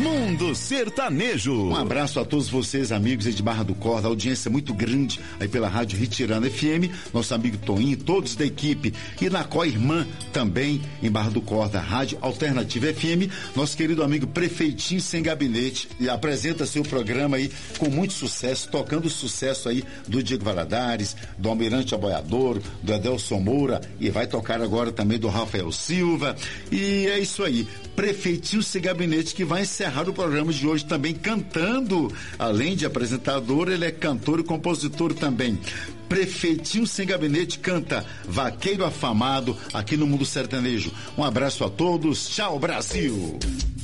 Mundo Sertanejo. Um abraço a todos vocês, amigos aí de Barra do Corda, audiência muito grande aí pela Rádio Ritirana FM, nosso amigo Toninho, todos da equipe, e na Coirmã também em Barra do Corda, Rádio Alternativa FM, nosso querido amigo Prefeitinho Sem Gabinete, e apresenta seu programa aí com muito sucesso, tocando o sucesso aí do Diego Valadares, do Almirante Aboiadouro, do Edelson Moura, e vai tocar agora também do Rafael Silva, e é isso aí, Prefeitinho Sem Gabinete, que vai encerrar o programa de hoje também cantando, além de apresentador, ele é cantor e compositor também. Prefeitinho Sem Gabinete canta Vaqueiro Afamado aqui no Mundo Sertanejo. Um abraço a todos, tchau Brasil!